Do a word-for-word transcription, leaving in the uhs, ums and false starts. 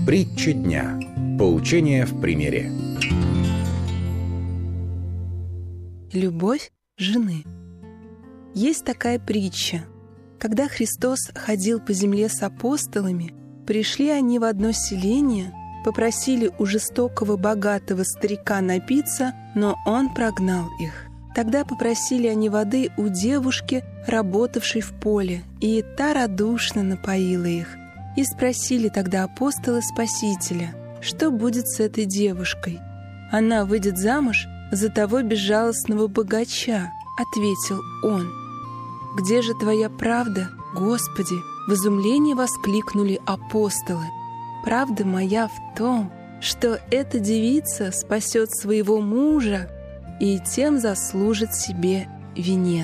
Притча дня. Поучение в примере. Любовь жены. Есть такая притча. Когда Христос ходил по земле с апостолами, пришли они в одно селение, попросили у жестокого богатого старика напиться, но он прогнал их. Тогда попросили они воды у девушки, работавшей в поле, и та радушно напоила их. И спросили тогда апостолы Спасителя, что будет с этой девушкой. «Она выйдет замуж за того безжалостного богача», — ответил он. «Где же твоя правда, Господи?» — в изумлении воскликнули апостолы. «Правда моя в том, что эта девица спасет своего мужа и тем заслужит себе венец».